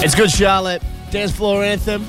It's Good Charlotte. Dance floor anthem.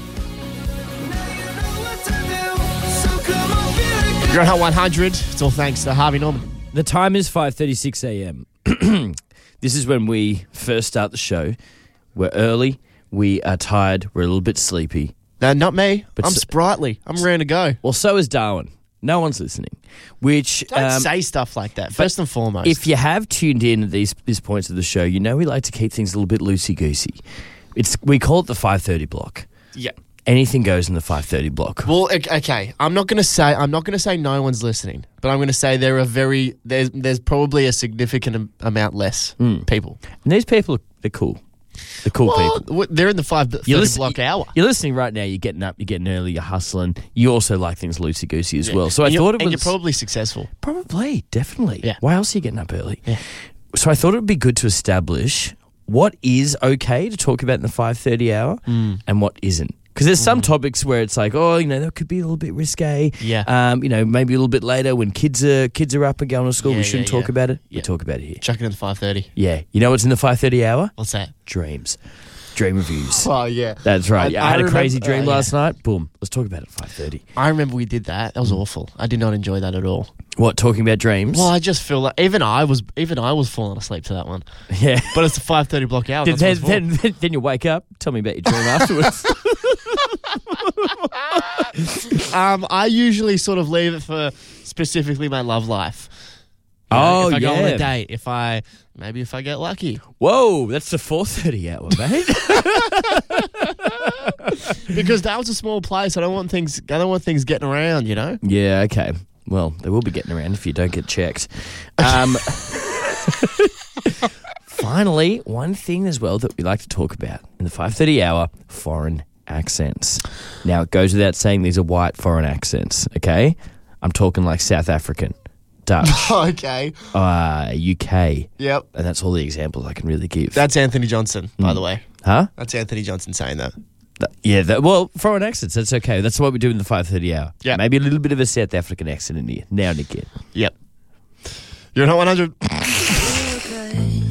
You're on Hot 100. It's all thanks to Harvey Norman. The time is 5:36 a.m. This is when we first start the show. We're early. We are tired. We're a little bit sleepy. No, not me. But I'm sprightly. I'm ready to go. Well, so is Darwin. No one's listening. Which Don't say stuff like that, first and foremost. If you have tuned in at these points of the show, you know we like to keep things a little bit loosey-goosey. We call it the 5:30 block. Yeah. Anything goes in the 5:30 block. Well, okay. I'm not going to say no one's listening, but I'm going to say there's probably a significant amount less people. And these people, they're cool. They're cool people. They're in the 5:30 block hour. You're listening right now. You're getting up. You're getting early. You're hustling. You also like things loosey goosey as well. So I thought you're probably successful. Probably, definitely. Yeah. Why else are you getting up early? Yeah. So I thought it would be good to establish what is okay to talk about in the 5:30 hour and what isn't. Because there's some topics where it's like, that could be a little bit risque. Yeah. Maybe a little bit later when kids are up and going to school, we shouldn't talk about it. Yeah. We talk about it here. Chuck it in the 5:30. Yeah. You know what's in the 5:30 hour? What's that? Dreams. Dream reviews. Oh, yeah. That's right. I had a crazy dream last night. night. Boom. Let's talk about it at 5:30. I remember we did that. That was awful. I did not enjoy that at all. What, talking about dreams? Well, I just feel like even I was falling asleep to that one. Yeah. But it's the 5:30 block hour. Then you wake up. Tell me about your dream afterwards. I usually sort of leave it for specifically my love life. If I go on a date, if I get lucky. Whoa, that's the 4:30 hour, mate. Because that was a small place. I don't want things getting around, you know? Yeah, okay. Well, they will be getting around if you don't get checked. Finally, one thing as well that we like to talk about in the 5:30 hour, foreign accents. Now, it goes without saying these are white foreign accents, okay? I'm talking like South African, Dutch, Okay. UK. Yep. And that's all the examples I can really give. That's Anthony Johnson, by the way. Huh? That's Anthony Johnson saying that. Well, foreign accents, that's okay. That's what we do in the 5:30 hour. Yeah. Maybe a little bit of a South African accent in here, now and again. Yep. You're not 100.